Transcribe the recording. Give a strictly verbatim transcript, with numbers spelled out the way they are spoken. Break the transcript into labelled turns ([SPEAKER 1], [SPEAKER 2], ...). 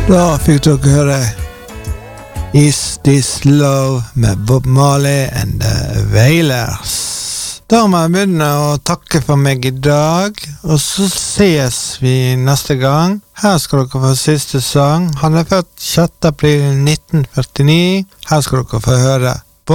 [SPEAKER 1] Da fikk dere høre Is This Love med Bob Marley and the Wailers. Da må jeg begynne å takke for meg i dag, og så ses vi neste gang. Her skal dere få siste sang. Han er født sjette april nitten førtini. Her skal dere få høre